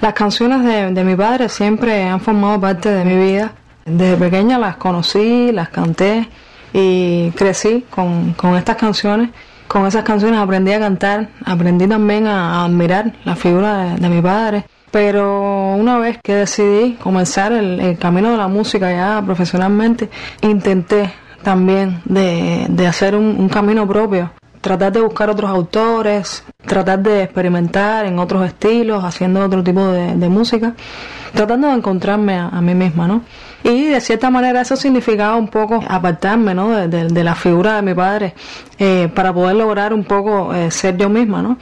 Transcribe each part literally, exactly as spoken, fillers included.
Las canciones de, de mi padre siempre han formado parte de mi vida. Desde pequeña las conocí, las canté y crecí con, con estas canciones. Con esas canciones aprendí a cantar, aprendí también a, a admirar la figura de, de mi padre. Pero una vez que decidí comenzar el, el camino de la música ya profesionalmente, intenté también de, de hacer un, un camino propio. Tratar de buscar otros autores, tratar de experimentar en otros estilos, haciendo otro tipo de, de música, tratando de encontrarme a, a mí misma, ¿no? Y de cierta manera eso significaba un poco apartarme, ¿no? De, de, de la figura de mi padre, eh, para poder lograr un poco eh, ser yo misma, ¿no?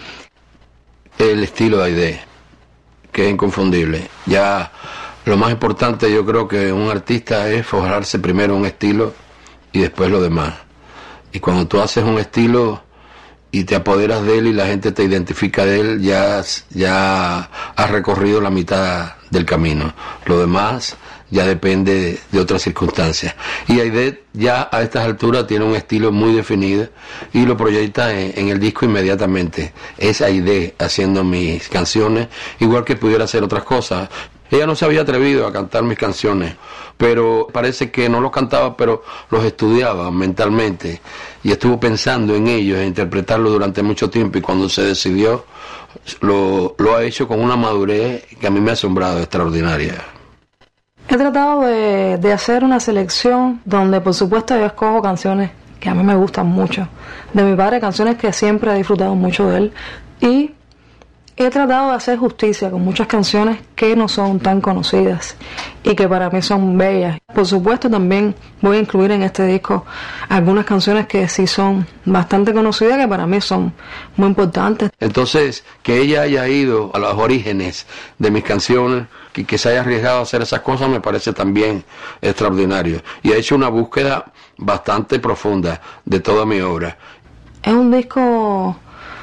El estilo de Aide, que es inconfundible. Ya lo más importante yo creo que un artista es forjarse primero un estilo y después lo demás. Y cuando tú haces un estilo y te apoderas de él y la gente te identifica de él, ya, ya has recorrido la mitad del camino. Lo demás ya depende de, de otras circunstancias. Y Aide ya a estas alturas tiene un estilo muy definido y lo proyecta en, en el disco inmediatamente. Es Aide haciendo mis canciones, igual que pudiera hacer otras cosas. Ella no se había atrevido a cantar mis canciones, pero parece que no los cantaba, pero los estudiaba mentalmente y estuvo pensando en ellos, en interpretarlos durante mucho tiempo, y cuando se decidió lo, lo ha hecho con una madurez que a mí me ha asombrado, extraordinaria. He tratado de, de hacer una selección donde por supuesto yo escojo canciones que a mí me gustan mucho de mi padre, canciones que siempre he disfrutado mucho de él, y he tratado de hacer justicia con muchas canciones que no son tan conocidas y que para mí son bellas. Por supuesto también voy a incluir en este disco algunas canciones que sí son bastante conocidas, que para mí son muy importantes. Entonces, que ella haya ido a los orígenes de mis canciones, que, que se haya arriesgado a hacer esas cosas, me parece también extraordinario. Y ha hecho una búsqueda bastante profunda de toda mi obra. Es un disco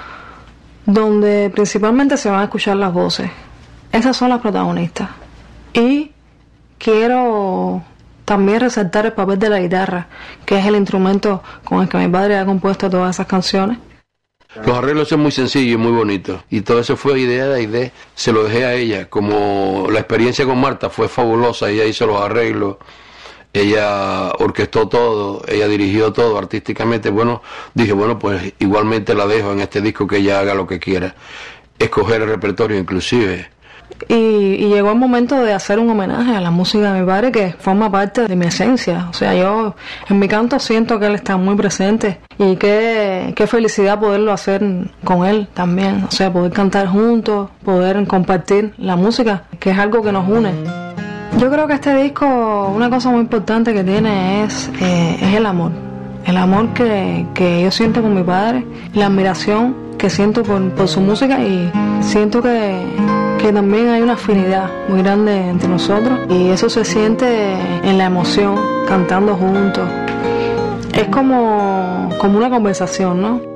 donde principalmente se van a escuchar las voces. Esas son las protagonistas. Y quiero también resaltar el papel de la guitarra, que es el instrumento con el que mi padre ha compuesto todas esas canciones. Los arreglos son muy sencillos y muy bonitos, y todo eso fue idea de Aide. Se lo dejé a ella. Como la experiencia con Marta fue fabulosa, ella hizo los arreglos, ella orquestó todo, ella dirigió todo artísticamente. Bueno, dije, bueno, pues igualmente la dejo en este disco, que ella haga lo que quiera, escoger el repertorio inclusive. Y, y llegó el momento de hacer un homenaje a la música de mi padre, que forma parte de mi esencia. O sea, yo en mi canto siento que él está muy presente, y qué, qué felicidad poderlo hacer con él también. O sea, poder cantar juntos, poder compartir la música, que es algo que nos une. Yo creo que este disco, una cosa muy importante que tiene es, eh, es el amor. El amor que, que yo siento con mi padre, la admiración que siento por, por su música, y siento que, que también hay una afinidad muy grande entre nosotros, y eso se siente en la emoción, cantando juntos. Es como, como una conversación, ¿no?